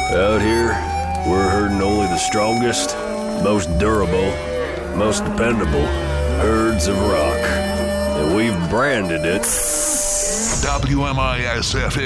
Out here, we're herding only the strongest, most durable, most dependable herds of rock. And we've branded it WMIS-FM